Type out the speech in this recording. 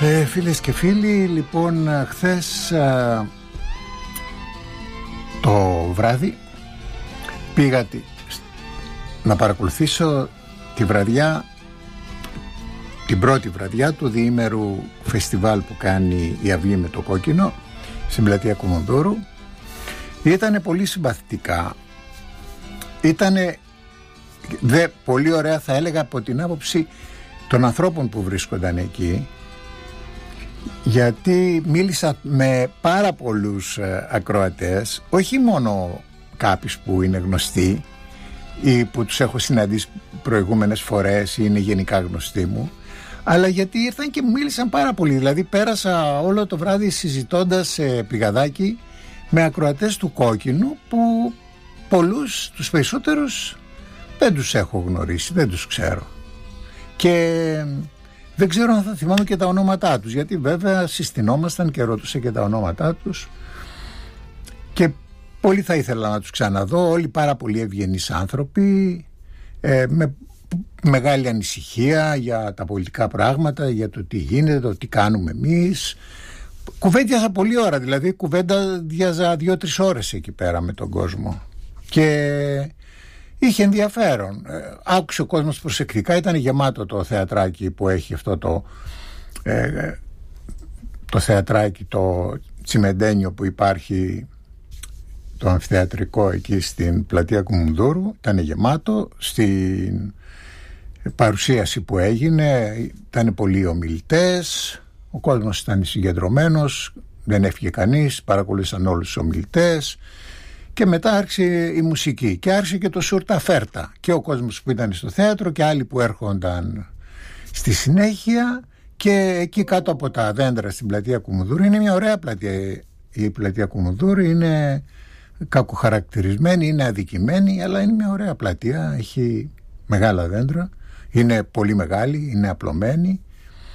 Φίλες και φίλοι, λοιπόν, χθες το βράδυ πήγα να παρακολουθήσω τη βραδιά, την πρώτη βραδιά του διήμερου φεστιβάλ που κάνει η Αυγή με το Κόκκινο στην πλατεία Κουμουνδούρου. Ήτανε πολύ συμπαθητικά, ήτανε πολύ ωραία, θα έλεγα, από την άποψη των ανθρώπων που βρίσκονταν εκεί, γιατί μίλησα με πάρα πολλούς ακροατές, όχι μόνο κάποιους που είναι γνωστοί ή που τους έχω συναντήσει προηγούμενες φορές ή είναι γενικά γνωστοί μου, αλλά γιατί ήρθαν και μου μίλησαν πάρα πολύ. Δηλαδή πέρασα όλο το βράδυ συζητώντας σε πηγαδάκι με ακροατές του Κόκκινου, που πολλούς, τους περισσότερους, δεν τους έχω γνωρίσει, δεν τους ξέρω και δεν ξέρω αν θα θυμάμαι και τα ονόματά τους, γιατί βέβαια συστηνόμασταν και ρωτούσα και τα ονόματά τους και πολύ θα ήθελα να τους ξαναδώ. Όλοι πάρα πολύ ευγενείς άνθρωποι, με μεγάλη ανησυχία για τα πολιτικά πράγματα, για το τι γίνεται, το τι κάνουμε εμείς. Κουβέντιαζα πολλή ώρα, δηλαδή κουβέντιαζα 2-3 ώρες εκεί πέρα με τον κόσμο και είχε ενδιαφέρον. Άκουσε ο κόσμος προσεκτικά, ήταν γεμάτο το θεατράκι που έχει αυτό το θεατράκι, το τσιμεντένιο που υπάρχει, το αμφιθεατρικό εκεί στην πλατεία Κουμουνδούρου. Ήταν γεμάτο. Στην παρουσίαση που έγινε ήταν πολλοί ομιλητές, ο κόσμος ήταν συγκεντρωμένος, δεν έφυγε κανείς, παρακολούθησαν όλους τους ομιλητές. Και μετά άρχισε η μουσική και άρχισε και το σούρτα φέρτα, και ο κόσμος που ήταν στο θέατρο και άλλοι που έρχονταν στη συνέχεια. Και εκεί κάτω από τα δέντρα στην πλατεία Κουμουνδούρου, είναι μια ωραία πλατεία η πλατεία Κουμουνδούρου, είναι κακοχαρακτηρισμένη, είναι αδικημένη, αλλά είναι μια ωραία πλατεία, έχει μεγάλα δέντρα, είναι πολύ μεγάλη, είναι απλωμένη